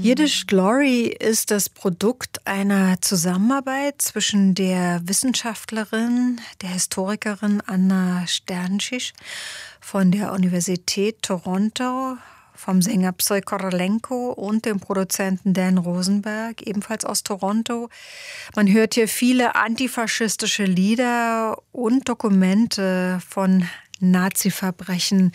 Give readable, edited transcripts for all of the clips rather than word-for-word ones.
Yiddish Glory ist das Produkt einer Zusammenarbeit zwischen der Wissenschaftlerin, der Historikerin Anna Sternschisch von der Universität Toronto, vom Sänger Psy Korolenko und dem Produzenten Dan Rosenberg, ebenfalls aus Toronto. Man hört hier viele antifaschistische Lieder und Dokumente von Nazi-Verbrechen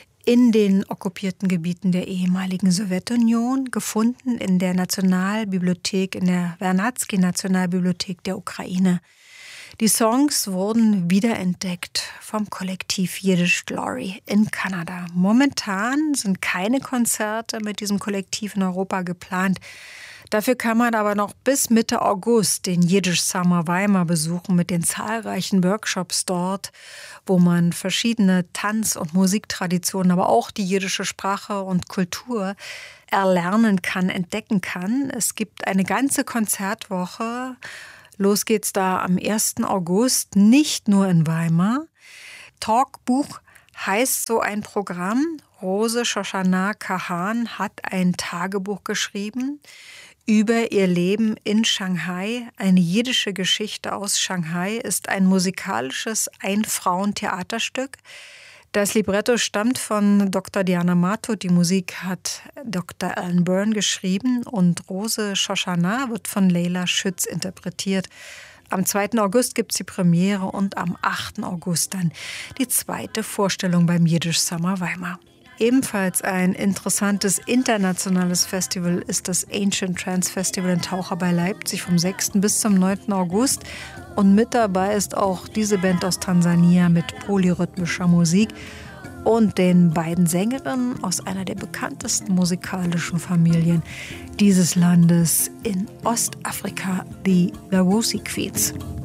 in den okkupierten Gebieten der ehemaligen Sowjetunion, gefunden in der Nationalbibliothek, in der Vernadsky-Nationalbibliothek der Ukraine. Die Songs wurden wiederentdeckt vom Kollektiv Yiddish Glory in Kanada. Momentan sind keine Konzerte mit diesem Kollektiv in Europa geplant. Dafür kann man aber noch bis Mitte August den Yiddish Summer Weimar besuchen mit den zahlreichen Workshops dort, wo man verschiedene Tanz- und Musiktraditionen, aber auch die jiddische Sprache und Kultur erlernen kann, entdecken kann. Es gibt eine ganze Konzertwoche. Los geht's da am 1. August, nicht nur in Weimar. Talkbuch heißt so ein Programm. Rose Shoshana Kahan hat ein Tagebuch geschrieben über ihr Leben in Shanghai. Eine jiddische Geschichte aus Shanghai ist ein musikalisches Ein-Frauen-Theaterstück. Das Libretto stammt von Dr. Diana Mato, die Musik hat Dr. Alan Byrne geschrieben und Rose Shoshana wird von Leila Schütz interpretiert. Am 2. August gibt es die Premiere und am 8. August dann die zweite Vorstellung beim Yiddish Summer Weimar. Ebenfalls ein interessantes internationales Festival ist das Ancient Trance Festival in Taucher bei Leipzig vom 6. bis zum 9. August. Und mit dabei ist auch diese Band aus Tansania mit polyrhythmischer Musik und den beiden Sängerinnen aus einer der bekanntesten musikalischen Familien dieses Landes in Ostafrika, die Wawusi Queens.